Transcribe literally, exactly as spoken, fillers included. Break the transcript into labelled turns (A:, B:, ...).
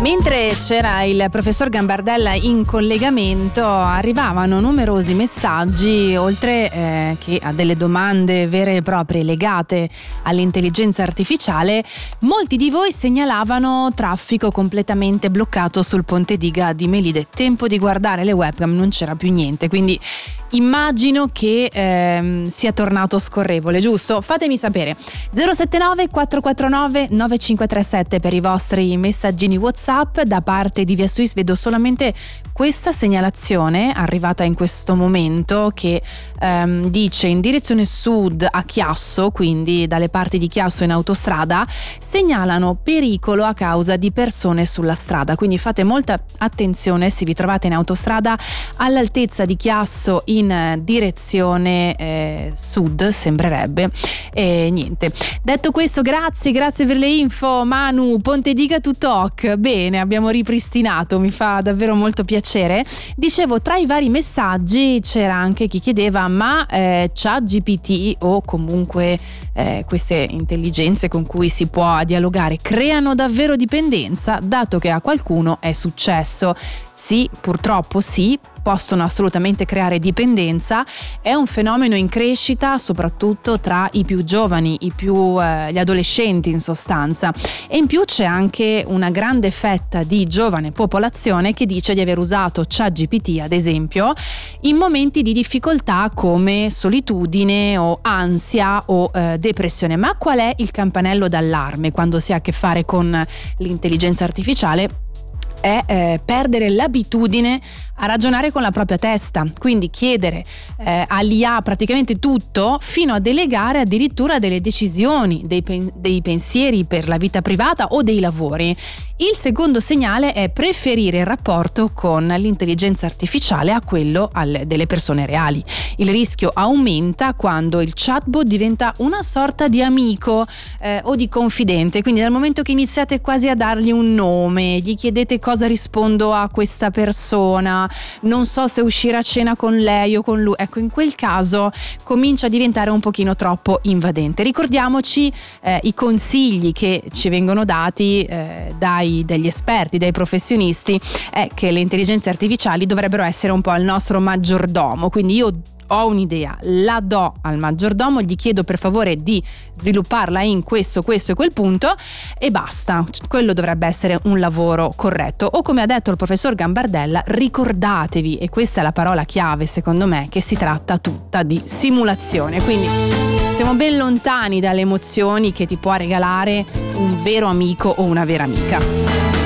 A: Mentre c'era il professor Gambardella in collegamento, arrivavano numerosi messaggi, oltre eh, che a delle domande vere e proprie legate all'intelligenza artificiale. Molti di voi segnalavano traffico completamente bloccato sul ponte Diga di Melide. Tempo di guardare le webcam, non c'era più niente, quindi immagino che ehm, sia tornato scorrevole, giusto? Fatemi sapere. zero sette nove quattro quattro nove nove cinque tre sette per i vostri messaggini WhatsApp. Da parte di Via Suisse vedo solamente questa segnalazione arrivata in questo momento che ehm, dice: in direzione sud a Chiasso, quindi dalle parti di Chiasso in autostrada, segnalano pericolo a causa di persone sulla strada, quindi fate molta attenzione se vi trovate in autostrada all'altezza di Chiasso in direzione eh, sud, sembrerebbe. E niente, detto questo, grazie grazie per le info Manu. Ponte Diga tutto ok, bene, abbiamo ripristinato, mi fa davvero molto piacere. Dicevo, tra i vari messaggi c'era anche chi chiedeva: ma eh, ChatGPT o comunque eh, queste intelligenze con cui si può dialogare creano davvero dipendenza, dato che a qualcuno è successo? Sì, purtroppo sì, possono assolutamente creare dipendenza. È un fenomeno in crescita soprattutto tra i più giovani, i più eh, gli adolescenti in sostanza, e in più c'è anche una grande fetta di giovane popolazione che dice di aver usato ChatGPT ad esempio in momenti di difficoltà come solitudine o ansia o eh, depressione. Ma qual è il campanello d'allarme quando si ha a che fare con l'intelligenza artificiale? È eh, perdere l'abitudine a ragionare con la propria testa, quindi chiedere eh, all'I A praticamente tutto, fino a delegare addirittura delle decisioni, dei, pen- dei pensieri per la vita privata o dei lavori. Il secondo segnale è preferire il rapporto con l'intelligenza artificiale a quello al- delle persone reali. Il rischio aumenta quando il chatbot diventa una sorta di amico eh, o di confidente, quindi dal momento che iniziate quasi a dargli un nome, gli chiedete cosa rispondo a questa persona, non so se uscire a cena con lei o con lui, ecco, in quel caso comincia a diventare un pochino troppo invadente. Ricordiamoci eh, i consigli che ci vengono dati eh, dai dagli esperti, dai professionisti, è che le intelligenze artificiali dovrebbero essere un po' il nostro maggiordomo, quindi io ho un'idea, la do al maggiordomo, gli chiedo per favore di svilupparla in questo, questo e quel punto e basta. Quello dovrebbe essere un lavoro corretto. O come ha detto il professor Gambardella, ricordatevi, e questa è la parola chiave secondo me, che si tratta tutta di simulazione, quindi siamo ben lontani dalle emozioni che ti può regalare un vero amico o una vera amica.